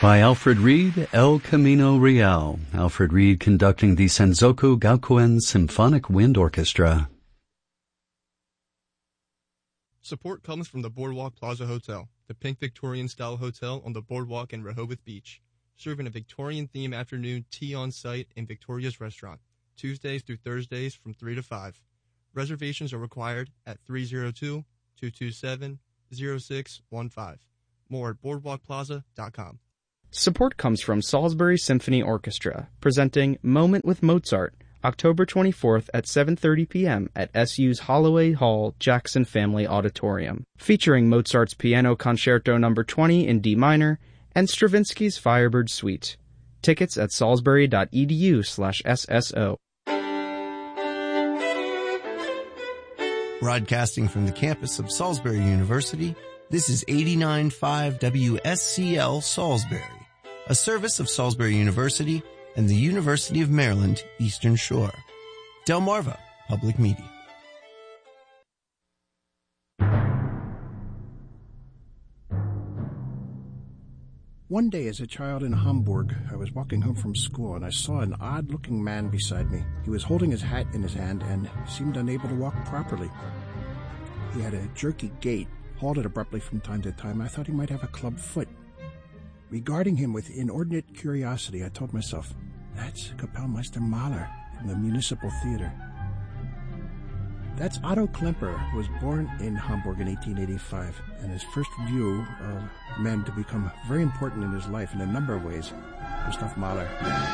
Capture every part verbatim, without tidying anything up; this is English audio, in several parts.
By Alfred Reed, El Camino Real. Alfred Reed conducting the Senzoku Gakuin Symphonic Wind Orchestra. Support comes from the Boardwalk Plaza Hotel, the pink Victorian-style hotel on the boardwalk in Rehoboth Beach, serving a Victorian-themed afternoon tea on site in Victoria's Restaurant, Tuesdays through Thursdays from three to five. Reservations are required at three oh two, two two seven, oh six one five. More at boardwalk plaza dot com. Support comes from Salisbury Symphony Orchestra, presenting Moment with Mozart, October twenty-fourth at seven thirty p.m. at S U's Holloway Hall Jackson Family Auditorium, featuring Mozart's Piano Concerto number twenty in D minor and Stravinsky's Firebird Suite. Tickets at salisbury.edu slash SSO. Broadcasting from the campus of Salisbury University, this is eighty-nine point five W S C L Salisbury, a service of Salisbury University and the University of Maryland, Eastern Shore. Delmarva Public Media. One day as a child in Hamburg, I was walking home from school and I saw an odd-looking man beside me. He was holding his hat in his hand and seemed unable to walk properly. He had a jerky gait, halted abruptly from time to time. I thought he might have a club foot. Regarding him with inordinate curiosity, I told myself, that's Kapellmeister Mahler from the Municipal Theater. That's Otto Klemperer, who was born in Hamburg in eighteen eighty-five, and his first view of men to become very important in his life in a number of ways, Gustav Mahler.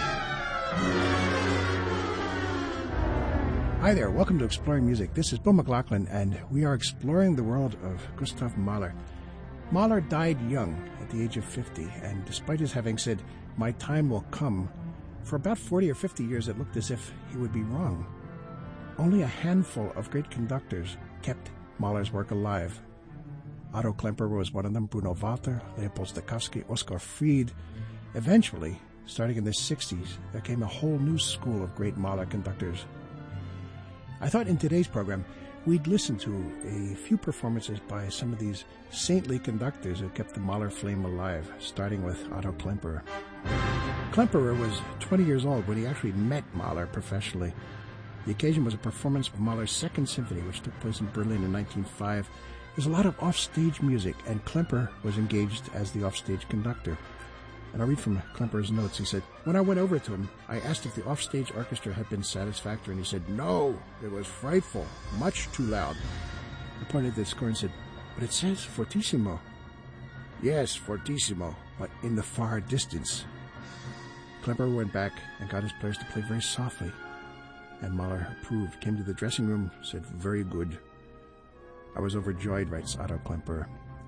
Hi there, welcome to Exploring Music. This is Bill McLaughlin, and we are exploring the world of Gustav Mahler. Mahler died young, at the age of fifty, and despite his having said, "My time will come," for about forty or fifty years it looked as if he would be wrong. Only a handful of great conductors kept Mahler's work alive. Otto Klemperer was one of them, Bruno Walter, Leopold Stokowski, Oskar Fried. Eventually, starting in the sixties, there came a whole new school of great Mahler conductors. I thought in today's program, we'd listen to a few performances by some of these saintly conductors who kept the Mahler flame alive, starting with Otto Klemperer. Klemperer was twenty years old when he actually met Mahler professionally. The occasion was a performance of Mahler's Second Symphony, which took place in Berlin in nineteen oh five. There's a lot of offstage music, and Klemperer was engaged as the offstage conductor. And I'll read from Klemperer's notes. He said, "When I went over to him, I asked if the offstage orchestra had been satisfactory, and he said, no, it was frightful, much too loud. I pointed to the score and said, but it says fortissimo. Yes, fortissimo, but in the far distance. Klemperer went back and got his players to play very softly. And Mahler approved, came to the dressing room, said, very good. I was overjoyed, writes Otto Klemperer.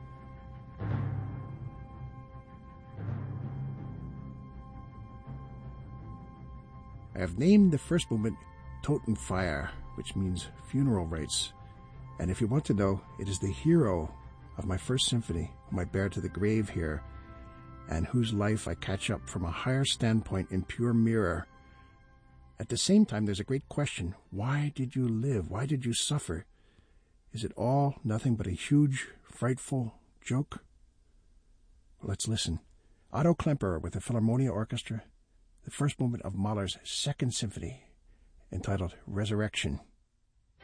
I have named the first movement Totenfeier, which means funeral rites. And if you want to know, it is the hero of my first symphony, whom I bear to the grave here, and whose life I catch up from a higher standpoint in pure mirror. At the same time, there's a great question. Why did you live? Why did you suffer? Is it all nothing but a huge, frightful joke? Well, let's listen. Otto Klemperer with the Philharmonia Orchestra, the first movement of Mahler's Second Symphony, entitled Resurrection.